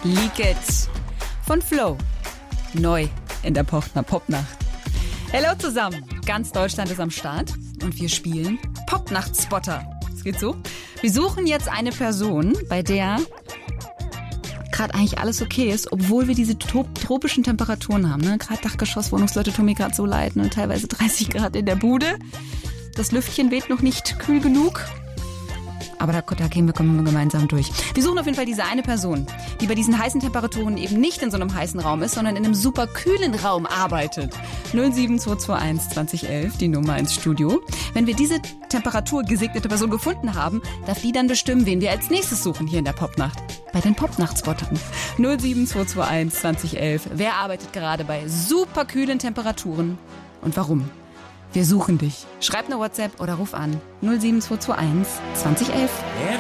Leak It von Flo. Neu in der Popnacht. Hallo zusammen, ganz Deutschland ist am Start und wir spielen Popnacht-Spotter. Es geht so, wir suchen jetzt eine Person, bei der gerade eigentlich alles okay ist, obwohl wir diese tropischen Temperaturen haben. Ne? Gerade Dachgeschoss-Wohnungsleute tun mir gerade so leid, ne? Teilweise 30 Grad in der Bude. Das Lüftchen weht noch nicht kühl genug. Aber da kommen wir gemeinsam durch. Wir suchen auf jeden Fall diese eine Person, die bei diesen heißen Temperaturen eben nicht in so einem heißen Raum ist, sondern in einem super kühlen Raum arbeitet. 07221 2011, die Nummer ins Studio. Wenn wir diese temperaturgesegnete Person gefunden haben, darf die dann bestimmen, wen wir als nächstes suchen hier in der Popnacht. Bei den Popnacht-Spottern. 07221 2011. Wer arbeitet gerade bei super kühlen Temperaturen und warum? Wir suchen dich. Schreib eine WhatsApp oder ruf an 07221 2011.